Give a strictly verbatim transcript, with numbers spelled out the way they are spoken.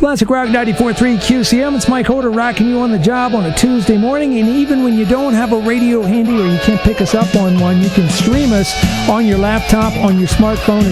Classic Rock ninety-four point three Q C M. It's Mike Hoder rocking you on the job on a Tuesday morning. And even when you don't have a radio handy or you can't pick us up on one, you can stream us on your laptop, on your smartphone.